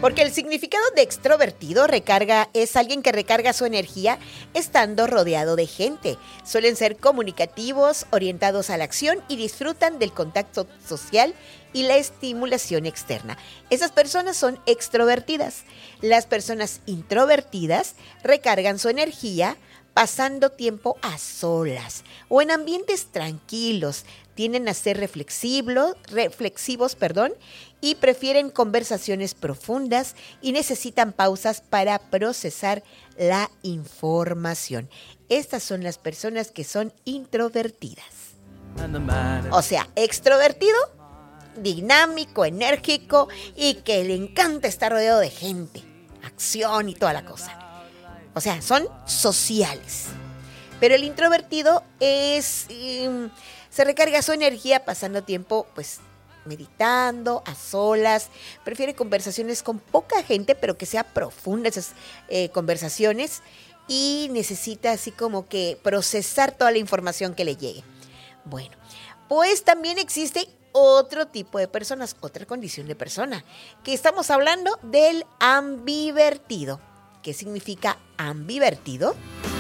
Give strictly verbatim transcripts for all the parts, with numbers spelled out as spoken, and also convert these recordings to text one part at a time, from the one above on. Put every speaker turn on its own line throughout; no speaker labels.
Porque el significado de extrovertido recarga es alguien que recarga su energía estando rodeado de gente. Suelen ser comunicativos, orientados a la acción y disfrutan del contacto social y la estimulación externa. Esas personas son extrovertidas. Las personas introvertidas recargan su energía pasando tiempo a solas o en ambientes tranquilos. Tienden a ser reflexivos, reflexivos, perdón, y prefieren conversaciones profundas y necesitan pausas para procesar la información. Estas son las personas que son introvertidas. O sea, extrovertido, dinámico, enérgico y que le encanta estar rodeado de gente, acción y toda la cosa. O sea, son sociales. Pero el introvertido es, eh, se recarga su energía pasando tiempo, pues, meditando, a solas. Prefiere conversaciones con poca gente, pero que sean profundas esas eh, conversaciones. Y necesita así como que procesar toda la información que le llegue. Bueno, pues también existe otro tipo de personas, otra condición de persona, que estamos hablando del ambivertido. ¿Qué significa ambivertido?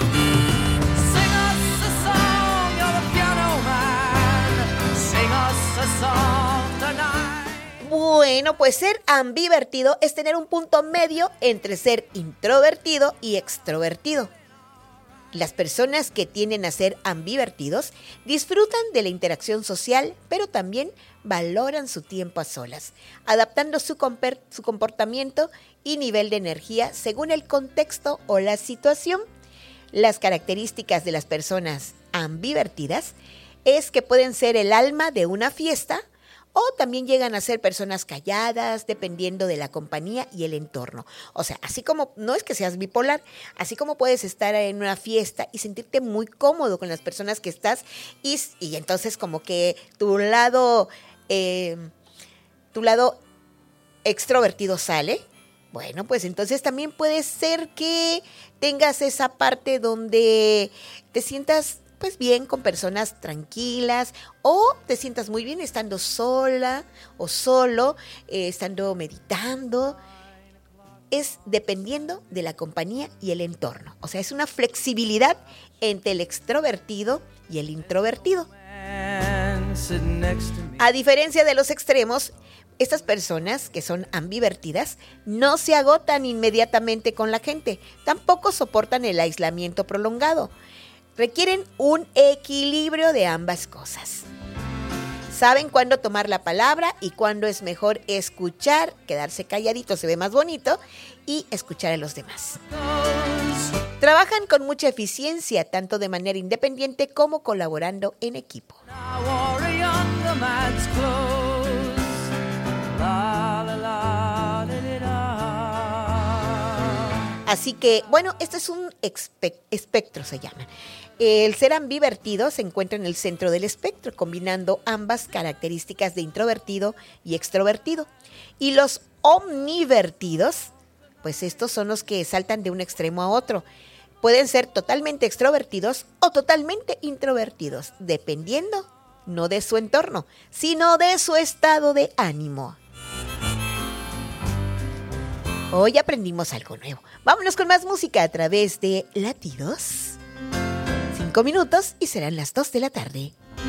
Bueno, pues ser ambivertido es tener un punto medio entre ser introvertido y extrovertido. Las personas que tienden a ser ambivertidos disfrutan de la interacción social, pero también valoran su tiempo a solas, adaptando su, comper- su comportamiento y nivel de energía según el contexto o la situación. Las características de las personas ambivertidas es que pueden ser el alma de una fiesta o también llegan a ser personas calladas, dependiendo de la compañía y el entorno. O sea, así como, no es que seas bipolar, así como puedes estar en una fiesta y sentirte muy cómodo con las personas que estás y, y entonces como que tu lado, eh, tu lado extrovertido sale. Bueno, pues entonces también puede ser que tengas esa parte donde te sientas pues bien con personas tranquilas o te sientas muy bien estando sola o solo, eh, estando meditando. Es dependiendo de la compañía y el entorno. O sea, es una flexibilidad entre el extrovertido y el introvertido. A diferencia de los extremos, estas personas que son ambivertidas no se agotan inmediatamente con la gente, tampoco soportan el aislamiento prolongado. Requieren un equilibrio de ambas cosas. Saben cuándo tomar la palabra y cuándo es mejor escuchar, quedarse calladito se ve más bonito, y escuchar a los demás. Trabajan con mucha eficiencia, tanto de manera independiente como colaborando en equipo. Así que, bueno, esto es un espe- espectro, se llama. El ser ambivertido se encuentra en el centro del espectro, combinando ambas características de introvertido y extrovertido. Y los omnivertidos, pues estos son los que saltan de un extremo a otro. Pueden ser totalmente extrovertidos o totalmente introvertidos, dependiendo no de su entorno, sino de su estado de ánimo. Hoy aprendimos algo nuevo. Vámonos con más música a través de Latidos. Cinco minutos y serán las dos de la tarde.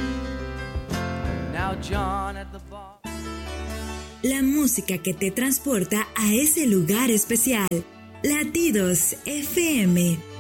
La música que te transporta a ese lugar especial. Latidos F M.